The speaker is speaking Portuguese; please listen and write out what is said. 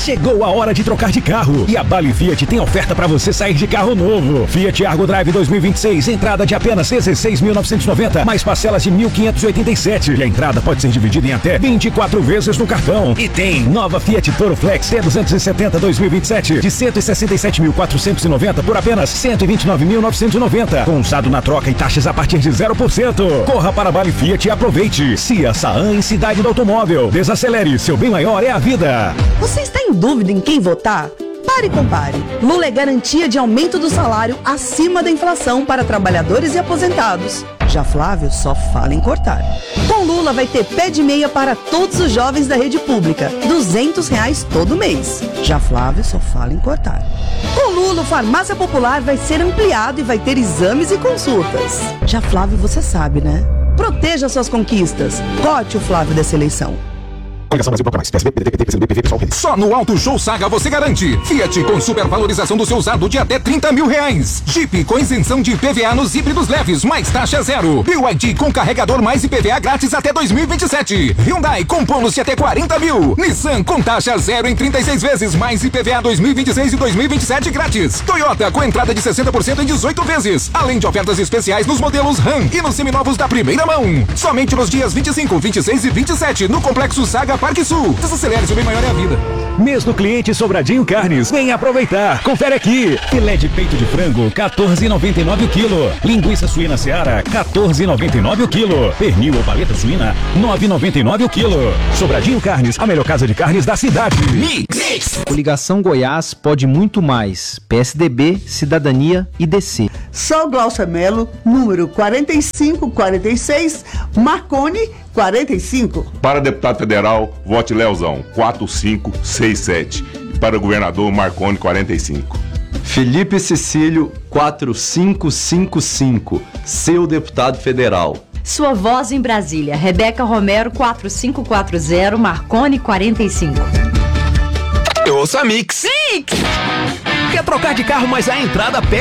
Chegou a hora de trocar de carro e a Bali Fiat tem oferta para você sair de carro novo. Fiat Argo Drive 2026, entrada de apenas 16.990, mais parcelas de 1.587. E a entrada pode ser dividida em até 24 vezes no cartão. E tem nova Fiat Toro Flex T270 2027 de 167.490 por apenas 129.990, com usado na troca e taxas a partir de 0%. Corra para a Bali Fiat e aproveite. Cia Saan em Cidade do Automóvel. Desacelere, seu bem maior é a vida. Você está em dúvida em quem votar? Pare e compare. Lula é garantia de aumento do salário acima da inflação para trabalhadores e aposentados. Já Flávio só fala em cortar. Com Lula vai ter pé de meia para todos os jovens da rede pública, R$200 todo mês. Já Flávio só fala em cortar. Com Lula, o Farmácia Popular vai ser ampliado e vai ter exames e consultas. Já Flávio, você sabe, né? Proteja suas conquistas. Corte o Flávio dessa eleição. Só no Auto Show Saga você garante Fiat com supervalorização do seu usado de até R$30 mil. Jeep com isenção de IPVA nos híbridos leves, mais taxa zero. BYD com carregador mais IPVA grátis até 2027. Hyundai com bônus de até R$40 mil. Nissan com taxa zero em 36 vezes, mais IPVA 2026 e 2027 grátis. Toyota com entrada de 60% em 18 vezes. Além de ofertas especiais nos modelos Ram e nos seminovos da primeira mão. Somente nos dias 25, 26 e 27 no Complexo Saga Parque Sul. Desacelere, seu bem maior é a vida. Mês do cliente Sobradinho Carnes. Vem aproveitar. Confere aqui. Filé de peito de frango, R$14,99 o quilo. Linguiça suína Seara, R$14,99 o quilo. Pernil ou paleta suína, R$9,99 o quilo. Sobradinho Carnes, a melhor casa de carnes da cidade. Mix. Coligação Goiás pode muito mais. PSDB, Cidadania e DC. Sou Glaucia Melo, número 4546, Marconi 45. Para deputado federal, vote Leozão, 4567. E para o governador, Marconi, 45. Felipe Cecílio, 4555. Seu deputado federal. Sua voz em Brasília, Rebeca Romero, 4540, Marconi, 45. Eu ouço a Mix. Quer trocar de carro, mas a entrada perde?